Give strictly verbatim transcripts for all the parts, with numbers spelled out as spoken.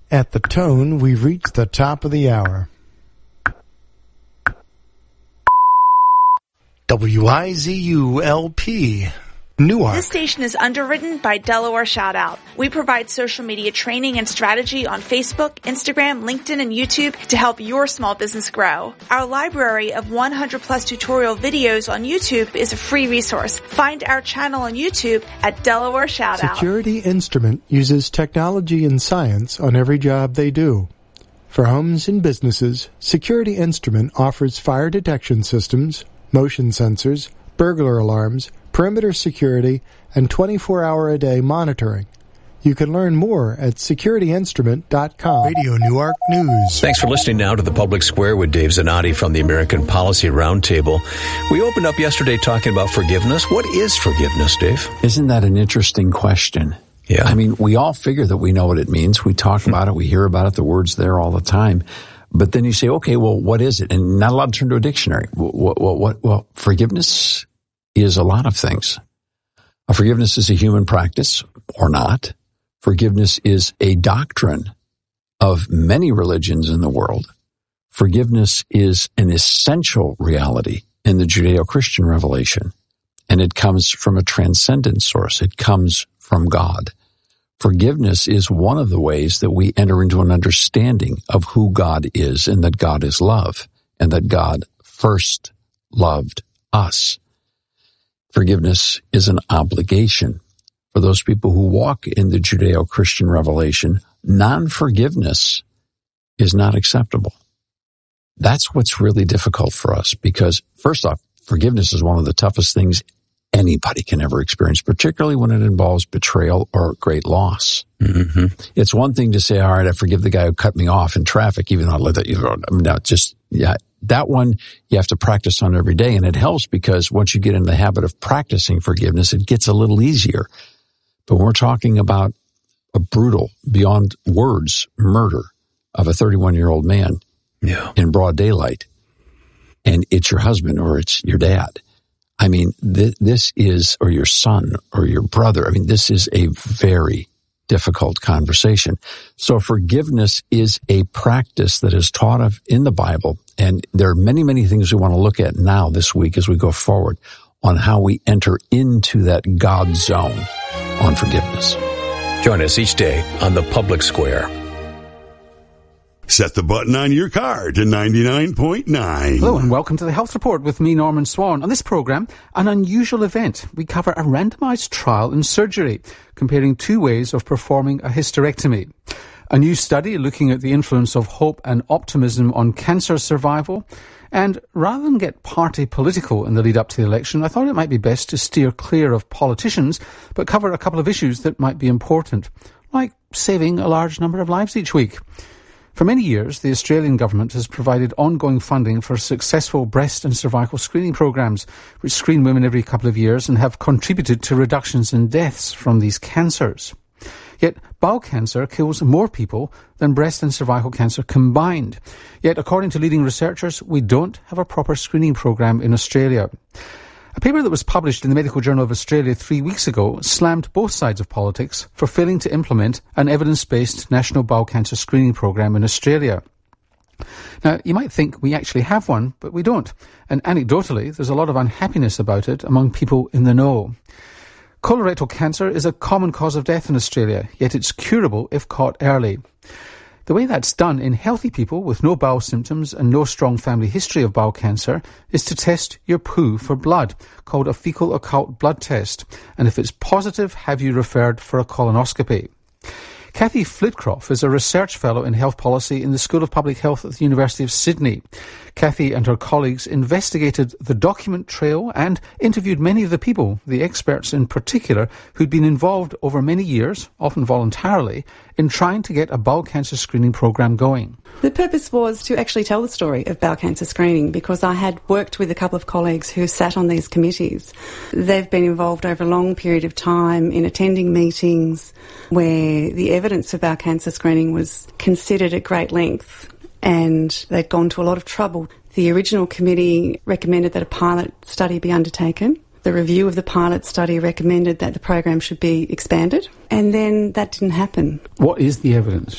At the tone, we've reached the top of the hour. W I Z U L P, Newark. This station is underwritten by Delaware Shoutout. We provide social media training and strategy on Facebook, Instagram, LinkedIn, and YouTube to help your small business grow. Our library of one hundred plus tutorial videos on YouTube is a free resource. Find our channel on YouTube at Delaware Shoutout. Security Instrument uses technology and science on every job they do. For homes and businesses, Security Instrument offers fire detection systems, motion sensors, burglar alarms, perimeter security, and twenty-four hour a day monitoring. You can learn more at security instrument dot com. Radio Newark News. Thanks for listening now to The Public Square with Dave Zanotti from the American Policy Roundtable. We opened up yesterday talking about forgiveness. What is forgiveness, Dave? Isn't that an interesting question? Yeah. I mean, we all figure that we know what it means. We talk about it. We hear about it. The word's there all the time. But then you say, okay, well, what is it? And not allowed to turn to a dictionary. What, what, what, well, forgiveness is a lot of things. A forgiveness is a human practice or not. Forgiveness is a doctrine of many religions in the world. Forgiveness is an essential reality in the Judeo-Christian revelation. And it comes from a transcendent source. It comes from God. Forgiveness is one of the ways that we enter into an understanding of who God is and that God is love and that God first loved us. Forgiveness is an obligation. For those people who walk in the Judeo-Christian revelation, non-forgiveness is not acceptable. That's what's really difficult for us because, first off, forgiveness is one of the toughest things anybody can ever experience, particularly when it involves betrayal or great loss. Mm-hmm. It's one thing to say, all right, I forgive the guy who cut me off in traffic, even though I let that, you know, I mean, no, just, yeah, that one you have to practice on every day. And it helps because once you get in the habit of practicing forgiveness, it gets a little easier. But when we're talking about a brutal, beyond words, murder of a thirty-one-year-old man yeah. in broad daylight, and it's your husband or it's your dad, I mean, th- this is, or your son or your brother, I mean, this is a very difficult conversation. So forgiveness is a practice that is taught of in the Bible, and there are many, many things we want to look at now this week as we go forward on how we enter into that God zone on forgiveness. Join us each day on The Public Square. Set the button on your car to ninety-nine point nine. Hello and welcome to the Health Report with me, Norman Swan. On this programme, an unusual event. We cover a randomised trial in surgery, comparing two ways of performing a hysterectomy. A new study looking at the influence of hope and optimism on cancer survival. And rather than get party political in the lead up to the election, I thought it might be best to steer clear of politicians, but cover a couple of issues that might be important, like saving a large number of lives each week. For many years, the Australian government has provided ongoing funding for successful breast and cervical screening programs, which screen women every couple of years and have contributed to reductions in deaths from these cancers. Yet bowel cancer kills more people than breast and cervical cancer combined. Yet, according to leading researchers, we don't have a proper screening program in Australia. A paper that was published in the Medical Journal of Australia three weeks ago slammed both sides of politics for failing to implement an evidence-based national bowel cancer screening program in Australia. Now, you might think we actually have one, but we don't. And anecdotally, there's a lot of unhappiness about it among people in the know. Colorectal cancer is a common cause of death in Australia, yet it's curable if caught early. The way that's done in healthy people with no bowel symptoms and no strong family history of bowel cancer is to test your poo for blood, called a fecal occult blood test. And if it's positive, have you referred for a colonoscopy. Kathy Flitcroft is a research fellow in health policy in the School of Public Health at the University of Sydney. Kathy and her colleagues investigated the document trail and interviewed many of the people, the experts in particular, who'd been involved over many years, often voluntarily, in trying to get a bowel cancer screening program going. The purpose was to actually tell the story of bowel cancer screening because I had worked with a couple of colleagues who sat on these committees. They've been involved over a long period of time in attending meetings where the evidence of bowel cancer screening was considered at great length, and they'd gone to a lot of trouble. The original committee recommended that a pilot study be undertaken. The review of the pilot study recommended that the program should be expanded, and then that didn't happen. What is the evidence?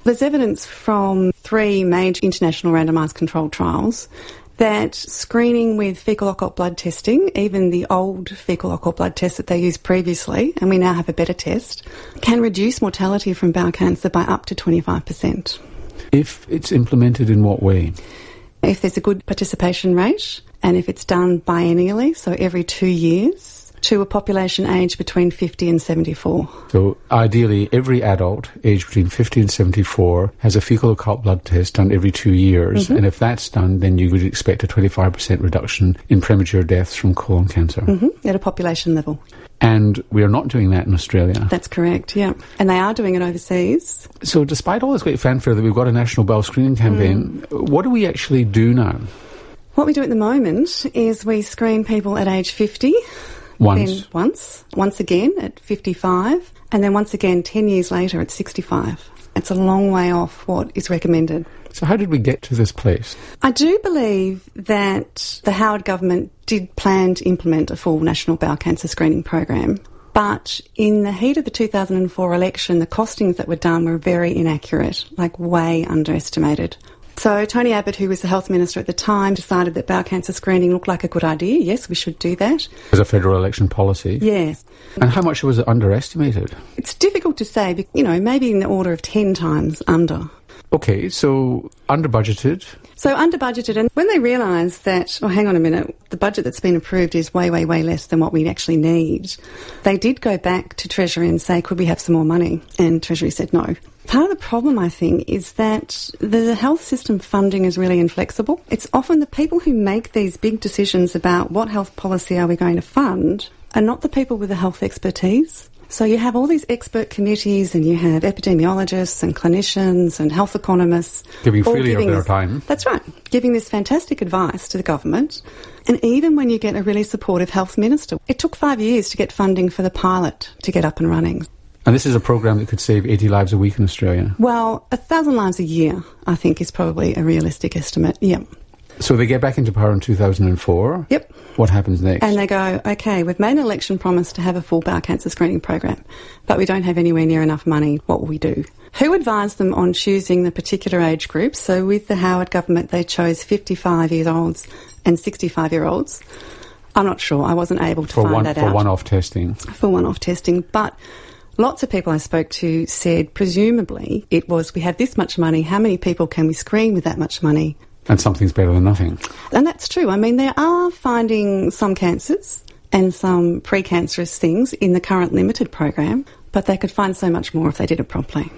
There's evidence from three major international randomised controlled trials that screening with fecal occult blood testing, even the old fecal occult blood test that they used previously, and we now have a better test, can reduce mortality from bowel cancer by up to twenty-five percent. If it's implemented in what way? If there's a good participation rate, and if it's done biennially, so every two years, to a population aged between fifty and seventy-four. So ideally, every adult aged between fifty and seventy-four has a fecal occult blood test done every two years. Mm-hmm. And if that's done, then you would expect a twenty-five percent reduction in premature deaths from colon cancer. Mm-hmm. At a population level. And we are not doing that in Australia. That's correct, yeah. And they are doing it overseas. So despite all this great fanfare that we've got a national bowel screening campaign, mm. what do we actually do now? What we do at the moment is we screen people at age fifty. Once. Then once. Once again at fifty-five. And then once again ten years later at sixty-five. It's a long way off what is recommended. So how did we get to this place? I do believe that the Howard government did plan to implement a full national bowel cancer screening program. But in the heat of the two thousand four election, the costings that were done were very inaccurate, like way underestimated. So Tony Abbott, who was the health minister at the time, decided that bowel cancer screening looked like a good idea. Yes, we should do that. As a federal election policy? Yes. And how much was it underestimated? It's difficult to say, but, you know, maybe in the order of ten times under. Okay, so under budgeted. So under budgeted, and when they realised that, oh, hang on a minute, the budget that's been approved is way, way, way less than what we actually need, they did go back to Treasury and say, could we have some more money? And Treasury said no. Part of the problem, I think, is that the health system funding is really inflexible. It's often the people who make these big decisions about what health policy are we going to fund are not the people with the health expertise. So you have all these expert committees and you have epidemiologists and clinicians and health economists. Giving freely of their this, time. That's right. Giving this fantastic advice to the government. And even when you get a really supportive health minister, it took five years to get funding for the pilot to get up and running. And this is a program that could save eighty lives a week in Australia? Well, a thousand lives a year, I think, is probably a realistic estimate, yep. So they get back into power in two thousand four? Yep. What happens next? And they go, OK, we've made an election promise to have a full bowel cancer screening program, but we don't have anywhere near enough money. What will we do? Who advised them on choosing the particular age group? So with the Howard government, they chose fifty-five-year-olds and sixty-five-year-olds. I'm not sure. I wasn't able to for find one, that for out. For one-off testing? For one-off testing, but lots of people I spoke to said, presumably, it was, we have this much money, how many people can we screen with that much money? And something's better than nothing. And that's true. I mean, they are finding some cancers and some precancerous things in the current limited program, but they could find so much more if they did it properly.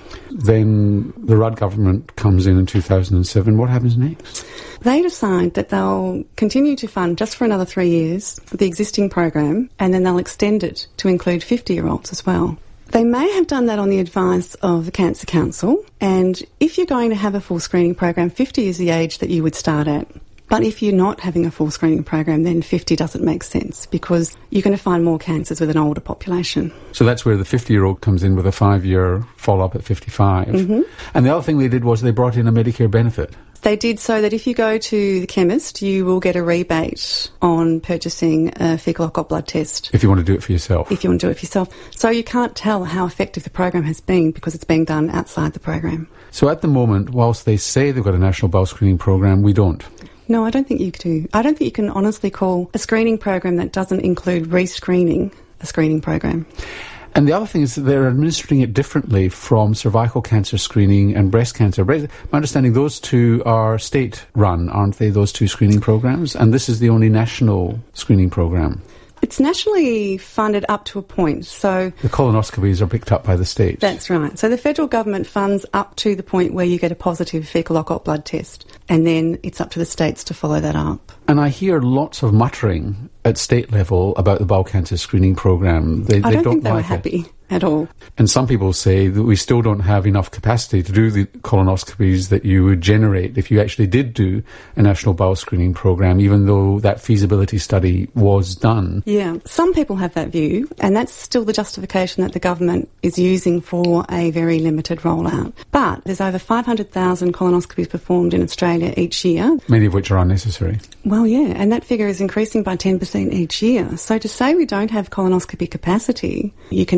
Then the Rudd government comes in in two thousand seven. What happens next? They decide that they'll continue to fund just for another three years the existing program, and then they'll extend it to include fifty-year-olds as well. They may have done that on the advice of the Cancer Council, and if you're going to have a full screening program, fifty is the age that you would start at. But if you're not having a full screening program, then fifty doesn't make sense because you're going to find more cancers with an older population. So that's where the fifty-year-old comes in with a five-year follow-up at fifty-five. Mm-hmm. And the other thing they did was they brought in a Medicare benefit. They did so that if you go to the chemist, you will get a rebate on purchasing a fecal occult blood test. If you want to do it for yourself. If you want to do it for yourself. So you can't tell how effective the program has been because it's being done outside the program. So at the moment, whilst they say they've got a national bowel screening program, we don't. No, I don't think you do. I don't think you can honestly call a screening program that doesn't include re-screening a screening program. And the other thing is that they're administering it differently from cervical cancer screening and breast cancer. My understanding, those two are state-run, aren't they, those two screening programs? And this is the only national screening program. It's nationally funded up to a point, so... The colonoscopies are picked up by the state. That's right. So the federal government funds up to the point where you get a positive fecal occult blood test, and then it's up to the states to follow that up. And I hear lots of muttering at state level about the bowel cancer screening program. They, I they don't, don't think they like were happy it. at all. And some people say that we still don't have enough capacity to do the colonoscopies that you would generate if you actually did do a national bowel screening program, even though that feasibility study was done. Yeah, some people have that view, and that's still the justification that the government is using for a very limited rollout. But there's over five hundred thousand colonoscopies performed in Australia each year. Many of which are unnecessary. Well, yeah, and that figure is increasing by ten percent each year. So to say we don't have colonoscopy capacity, you can no longer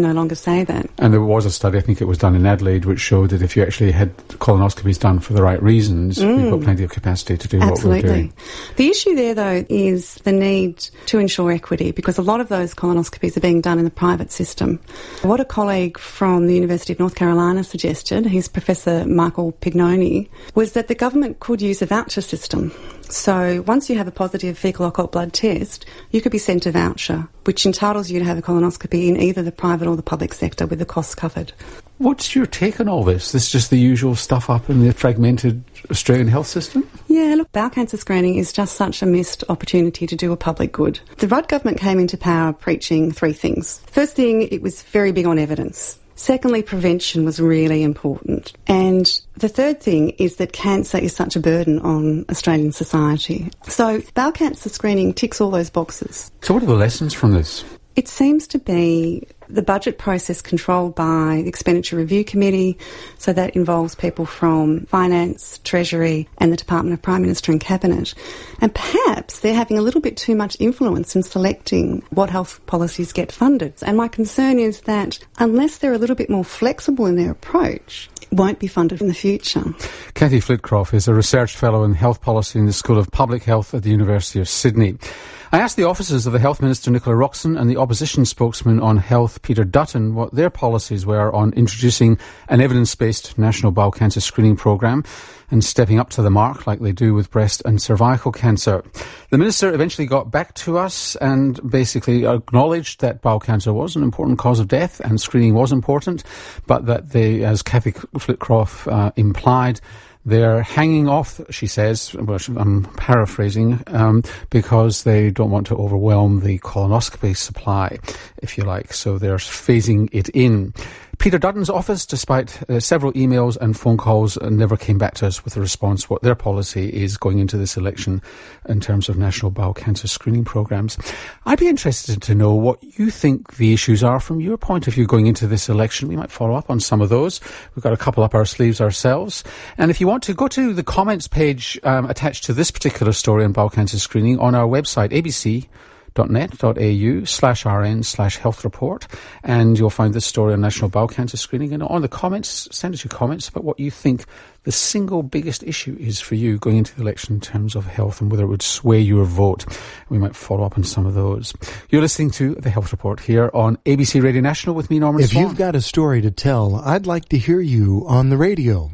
say that. And there was a study, I think it was done in Adelaide, which showed that if you actually had colonoscopies done for the right reasons, mm. we've got plenty of capacity to do Absolutely. what we're doing. The issue there, though, is the need to ensure equity, because a lot of those colonoscopies are being done in the private system. What a colleague from the University of North Carolina suggested, he's Professor Michael Pignoni, was that the government could use a voucher system. So once you have a positive fecal occult blood test, you could be sent a voucher, which entitles you to have a colonoscopy in either the private or the public sector with the costs covered. What's your take on all this? This is just the usual stuff up in the fragmented Australian health system? Yeah, look, bowel cancer screening is just such a missed opportunity to do a public good. The Rudd government came into power preaching three things. First thing, it was very big on evidence. Secondly, prevention was really important. And the third thing is that cancer is such a burden on Australian society. So bowel cancer screening ticks all those boxes. So what are the lessons from this? It seems to be the budget process controlled by the Expenditure Review Committee, so that involves people from Finance, Treasury and the Department of Prime Minister and Cabinet. And perhaps they're having a little bit too much influence in selecting what health policies get funded. And my concern is that unless they're a little bit more flexible in their approach, it won't be funded in the future. Kathy Flitcroft is a research fellow in health policy in the School of Public Health at the University of Sydney. I asked the officers of the Health Minister Nicola Roxon and the opposition spokesman on health Peter Dutton what their policies were on introducing an evidence-based national bowel cancer screening programme and stepping up to the mark like they do with breast and cervical cancer. The Minister eventually got back to us and basically acknowledged that bowel cancer was an important cause of death and screening was important, but that they, as Kathy Flitcroft uh, implied, they're hanging off, she says, well, I'm paraphrasing, um, because they don't want to overwhelm the colonoscopy supply, if you like, so they're phasing it in. Peter Dutton's office, despite uh, several emails and phone calls, uh, never came back to us with a response what their policy is going into this election in terms of national bowel cancer screening programs. I'd be interested to know what you think the issues are from your point of view going into this election. We might follow up on some of those. We've got a couple up our sleeves ourselves. And if you want to go to the comments page um, attached to this particular story on bowel cancer screening on our website, abc dot net dot a u slash rn slash health report, and you'll find this story on national bowel cancer screening. And on the comments, send us your comments about what you think the single biggest issue is for you going into the election in terms of health and whether it would sway your vote. We might follow up on some of those. You're listening to The Health Report here on A B C Radio National with me, Norman If Swan. you've got a story to tell, I'd like to hear you on the radio.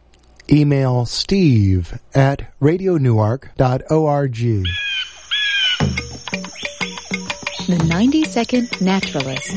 Email steve at radio newark dot org. The ninety second Naturalist.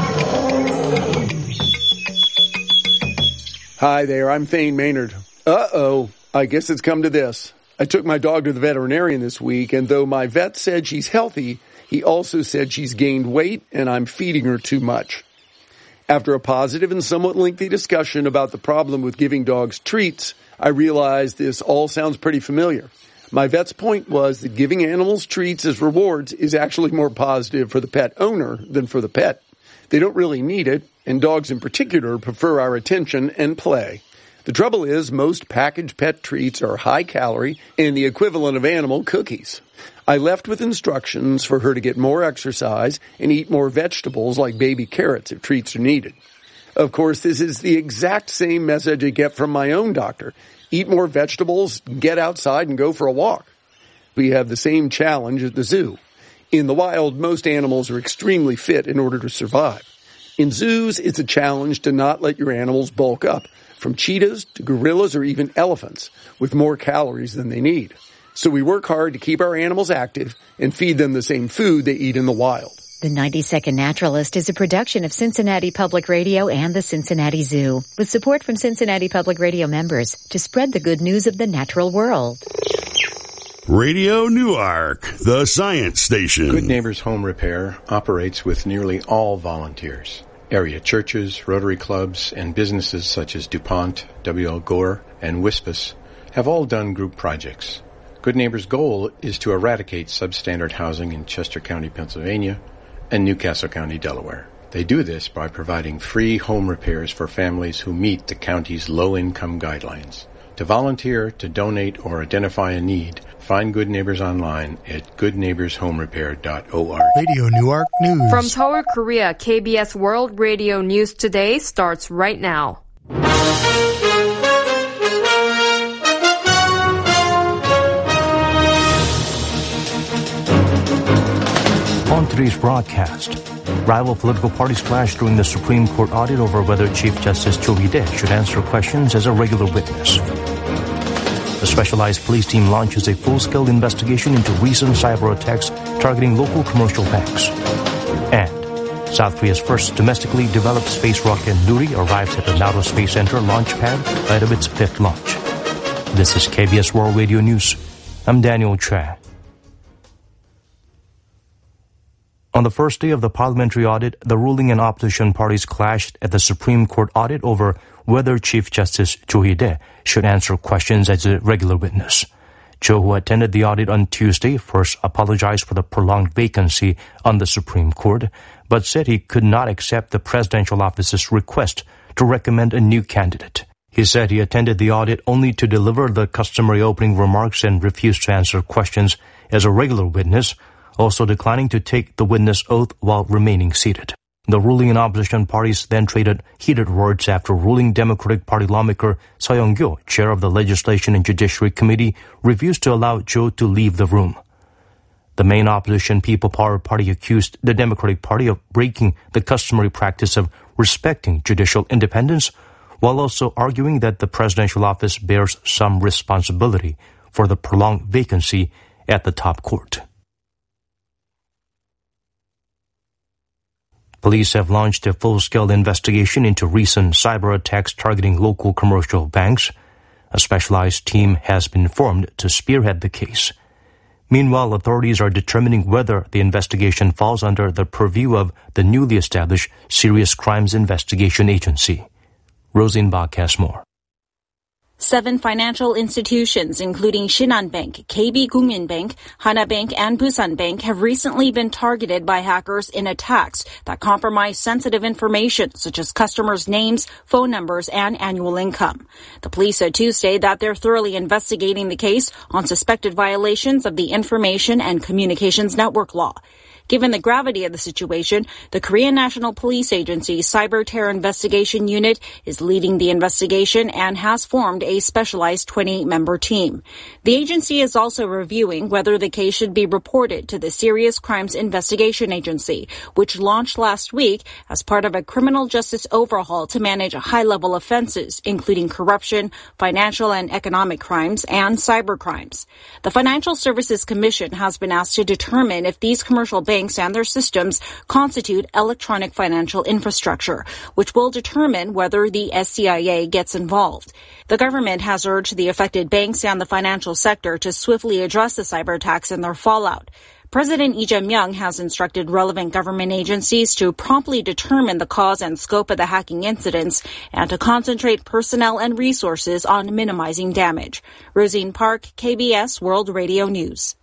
Hi there, I'm Thane Maynard. Uh-oh, I guess it's come to this. I took my dog to the veterinarian this week, and though my vet said she's healthy, he also said she's gained weight and I'm feeding her too much. After a positive and somewhat lengthy discussion about the problem with giving dogs treats, I realized this all sounds pretty familiar. My vet's point was that giving animals treats as rewards is actually more positive for the pet owner than for the pet. They don't really need it, and dogs in particular prefer our attention and play. The trouble is, most packaged pet treats are high-calorie and the equivalent of animal cookies. I left with instructions for her to get more exercise and eat more vegetables like baby carrots if treats are needed. Of course, this is the exact same message I get from my own doctor. Eat more vegetables, get outside, and go for a walk. We have the same challenge at the zoo. In the wild, most animals are extremely fit in order to survive. In zoos, it's a challenge to not let your animals bulk up, from cheetahs to gorillas or even elephants, with more calories than they need. So we work hard to keep our animals active and feed them the same food they eat in the wild. The ninety second Naturalist is a production of Cincinnati Public Radio and the Cincinnati Zoo, with support from Cincinnati Public Radio members to spread the good news of the natural world. Radio Newark, the science station. Good Neighbors Home Repair operates with nearly all volunteers. Area churches, Rotary clubs, and businesses such as DuPont, W L. Gore, and Wispus have all done group projects. Good Neighbors' goal is to eradicate substandard housing in Chester County, Pennsylvania, and Newcastle County, Delaware. They do this by providing free home repairs for families who meet the county's low-income guidelines. To volunteer, to donate, or identify a need, find Good Neighbors online at good neighbors home repair dot org. Radio Newark News. From Seoul, Korea, K B S World Radio News Today starts right now. On today's broadcast, rival political parties clash during the Supreme Court audit over whether Chief Justice Cho Hee-dae should answer questions as a regular witness. The specialized police team launches a full-scale investigation into recent cyber attacks targeting local commercial banks. And South Korea's first domestically developed space rocket Nuri arrives at the Naro Space Center launch pad ahead of its fifth launch. This is K B S World Radio News. I'm Daniel Choi. On the first day of the parliamentary audit, the ruling and opposition parties clashed at the Supreme Court audit over whether Chief Justice Cho Hee-dae should answer questions as a regular witness. Cho, who attended the audit on Tuesday, first apologized for the prolonged vacancy on the Supreme Court, but said he could not accept the presidential office's request to recommend a new candidate. He said he attended the audit only to deliver the customary opening remarks and refused to answer questions as a regular witness, also declining to take the witness oath while remaining seated. The ruling and opposition parties then traded heated words after ruling Democratic Party lawmaker Seo Young-kyo, chair of the Legislation and Judiciary Committee, refused to allow Cho to leave the room. The main opposition People Power Party accused the Democratic Party of breaking the customary practice of respecting judicial independence, while also arguing that the presidential office bears some responsibility for the prolonged vacancy at the top court. Police have launched a full-scale investigation into recent cyber attacks targeting local commercial banks. A specialized team has been formed to spearhead the case. Meanwhile, authorities are determining whether the investigation falls under the purview of the newly established Serious Crimes Investigation Agency. Rosine Bach has more. Seven financial institutions, including Shinhan Bank, K B Kookmin Bank, Hana Bank, and Busan Bank, have recently been targeted by hackers in attacks that compromise sensitive information such as customers' names, phone numbers, and annual income. The police said Tuesday that they're thoroughly investigating the case on suspected violations of the Information and Communications Network Law. Given the gravity of the situation, the Korean National Police Agency Cyber Terror Investigation Unit is leading the investigation and has formed a specialized twenty-member team. The agency is also reviewing whether the case should be reported to the Serious Crimes Investigation Agency, which launched last week as part of a criminal justice overhaul to manage high-level offenses, including corruption, financial and economic crimes, and cyber crimes. The Financial Services Commission has been asked to determine if these commercial banks banks and their systems constitute electronic financial infrastructure, which will determine whether the S C I A gets involved. The government has urged the affected banks and the financial sector to swiftly address the cyber attacks and their fallout. President Lee Jae-myung has instructed relevant government agencies to promptly determine the cause and scope of the hacking incidents and to concentrate personnel and resources on minimizing damage. Rosine Park, K B S World Radio News.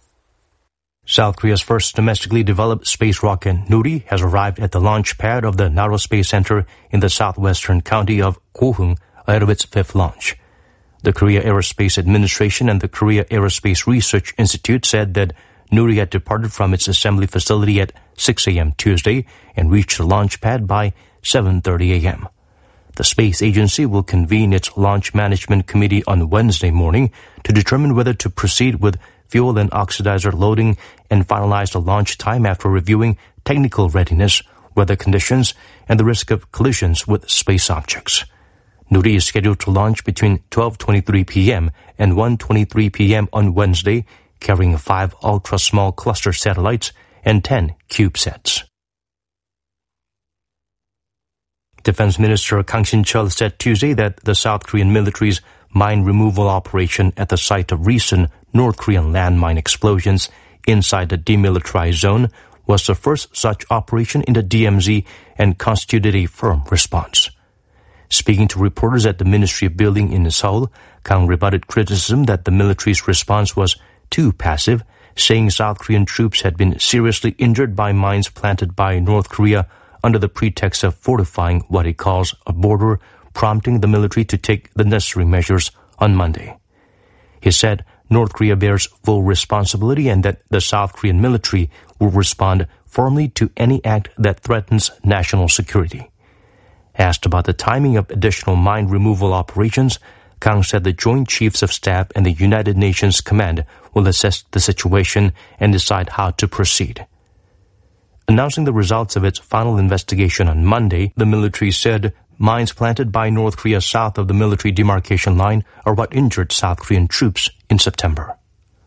South Korea's first domestically developed space rocket, Nuri, has arrived at the launch pad of the Naro Space Center in the southwestern county of Gohung ahead of its fifth launch. The Korea Aerospace Administration and the Korea Aerospace Research Institute said that Nuri had departed from its assembly facility at six a.m. Tuesday and reached the launch pad by seven thirty a.m. The space agency will convene its launch management committee on Wednesday morning to determine whether to proceed with fuel and oxidizer loading and finalize the launch time after reviewing technical readiness, weather conditions, and the risk of collisions with space objects. Nuri is scheduled to launch between twelve twenty-three p.m. and one twenty-three p.m. on Wednesday, carrying five ultra-small cluster satellites and ten CubeSats. Defense Minister Kang Shin-cheol said Tuesday that the South Korean military's mine removal operation at the site of recent North Korean landmine explosions inside the demilitarized zone was the first such operation in the D M Z and constituted a firm response. Speaking to reporters at the Ministry building in Seoul, Kang rebutted criticism that the military's response was too passive, saying South Korean troops had been seriously injured by mines planted by North Korea under the pretext of fortifying what he calls a border, prompting the military to take the necessary measures on Monday. He said North Korea bears full responsibility and that the South Korean military will respond firmly to any act that threatens national security. Asked about the timing of additional mine removal operations, Kang said the Joint Chiefs of Staff and the United Nations Command will assess the situation and decide how to proceed. Announcing the results of its final investigation on Monday, the military said mines planted by North Korea south of the military demarcation line are what injured South Korean troops in September.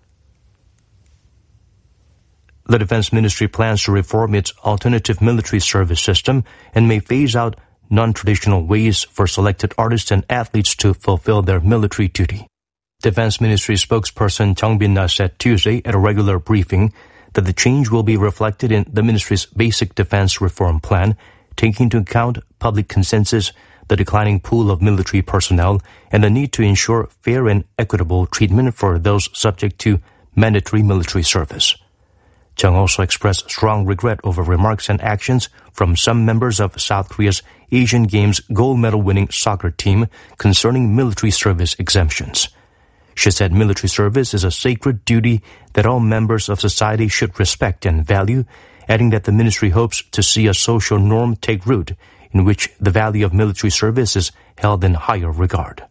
The Defense Ministry plans to reform its alternative military service system and may phase out non-traditional ways for selected artists and athletes to fulfill their military duty. Defense Ministry spokesperson Chung Bin-na said Tuesday at a regular briefing that the change will be reflected in the ministry's basic defense reform plan, taking into account public consensus, the declining pool of military personnel, and the need to ensure fair and equitable treatment for those subject to mandatory military service. Chung also expressed strong regret over remarks and actions from some members of South Korea's Asian Games gold medal-winning soccer team concerning military service exemptions. She said military service is a sacred duty that all members of society should respect and value, adding that the ministry hopes to see a social norm take root in which the value of military service is held in higher regard.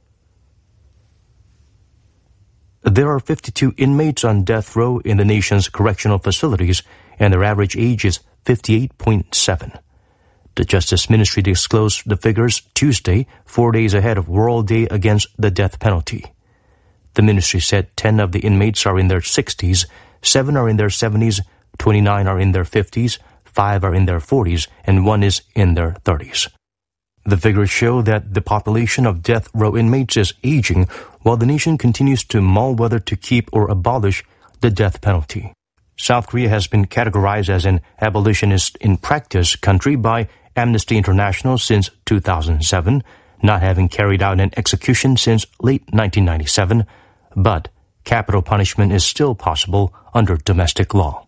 There are fifty-two inmates on death row in the nation's correctional facilities, and their average age is fifty-eight point seven. The Justice Ministry disclosed the figures Tuesday, four days ahead of World Day Against the Death Penalty. The ministry said ten of the inmates are in their sixties, seven are in their seventies, twenty-nine are in their fifties, five are in their forties, and one is in their thirties. The figures show that the population of death row inmates is aging while the nation continues to mull whether to keep or abolish the death penalty. South Korea has been categorized as an abolitionist in practice country by Amnesty International since two thousand seven, not having carried out an execution since late nineteen ninety-seven, but capital punishment is still possible under domestic law.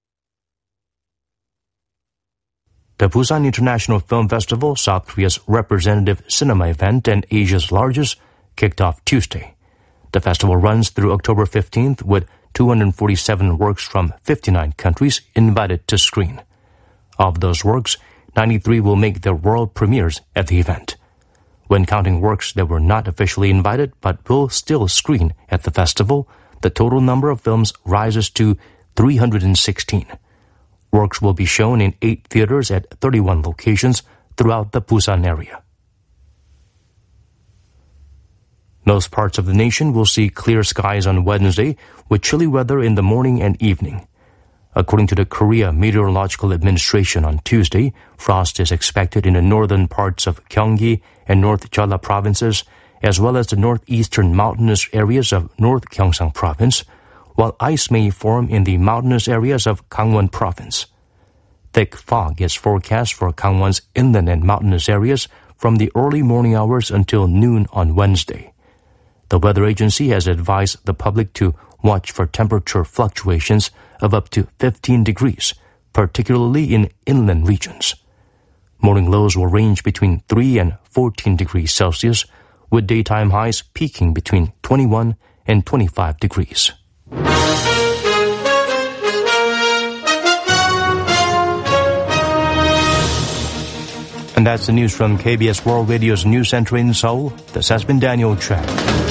The Busan International Film Festival, South Korea's representative cinema event and Asia's largest, kicked off Tuesday. The festival runs through October fifteenth with two hundred forty-seven works from fifty-nine countries invited to screen. Of those works, ninety-three will make their world premieres at the event. When counting works that were not officially invited but will still screen at the festival, the total number of films rises to three hundred sixteen. Works will be shown in eight theaters at thirty-one locations throughout the Busan area. Most parts of the nation will see clear skies on Wednesday with chilly weather in the morning and evening. According to the Korea Meteorological Administration on Tuesday, frost is expected in the northern parts of Gyeonggi and North Jeolla provinces, as well as the northeastern mountainous areas of North Gyeongsang province, while ice may form in the mountainous areas of Gangwon province. Thick fog is forecast for Gangwon's inland and mountainous areas from the early morning hours until noon on Wednesday. The weather agency has advised the public to watch for temperature fluctuations of up to fifteen degrees, particularly in inland regions. Morning lows will range between three and fourteen degrees Celsius, with daytime highs peaking between twenty-one and twenty-five degrees. And that's the news from K B S World Radio's News Center in Seoul. This has been Daniel Chen.